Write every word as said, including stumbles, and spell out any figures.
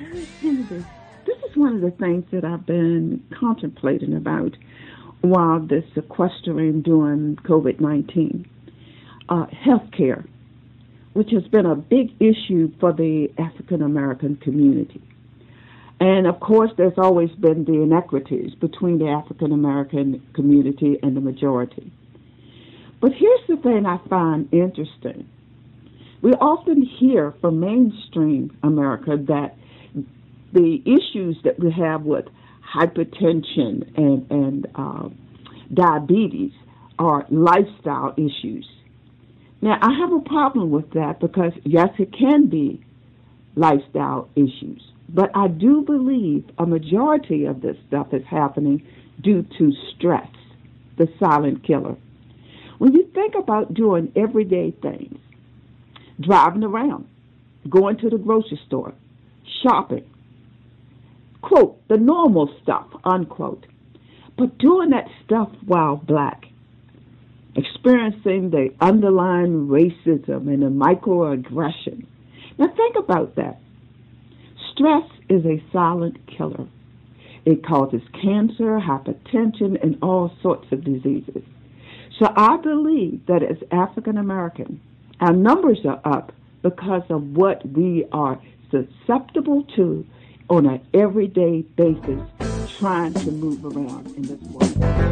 Kennedy, this is one of the things that I've been contemplating about while this sequestering during COVID nineteen. Uh, healthcare, which has been a big issue for the African American community. And of course, there's always been the inequities between the African American community and the majority. But here's the thing I find interesting. We often hear from mainstream America that the issues that we have with hypertension and, and uh, diabetes are lifestyle issues. Now, I have a problem with that because, yes, it can be lifestyle issues, but I do believe a majority of this stuff is happening due to stress, the silent killer. When you think about doing everyday things, driving around, going to the grocery store, shopping, quote, the normal stuff, unquote, but doing that stuff while black, experiencing the underlying racism and the microaggression. Now think about that. Stress is a silent killer. It causes cancer, hypertension, and all sorts of diseases. So I believe that as African American, our numbers are up because of what we are susceptible to on an everyday basis trying to move around in this world.